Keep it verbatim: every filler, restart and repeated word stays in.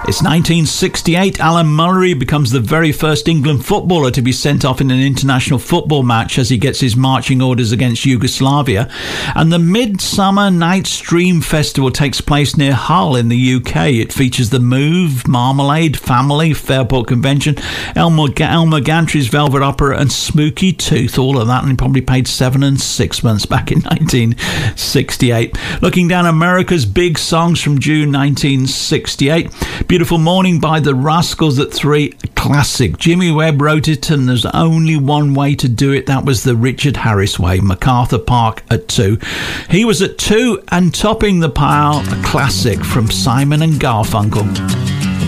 It's nineteen sixty-eight. Alan Murray becomes the very first England footballer to be sent off in an international football match as he gets his marching orders against Yugoslavia. And the Midsummer Night's Dream Festival takes place near Hull in the U K. It features The Move, Marmalade, Family, Fairport Convention, Elmer, Elmer Gantry's Velvet Opera and Spooky Tooth. All of that, and he probably paid seven and sixpence back in nineteen sixty-eight. Looking down America's big songs from June nineteen sixty-eight. Beautiful Morning by the Rascals at three, classic. Jimmy Webb wrote it, and there's only one way to do it. That was the Richard Harris way. MacArthur Park at two. He was at two, and topping the pile, a classic from Simon and Garfunkel.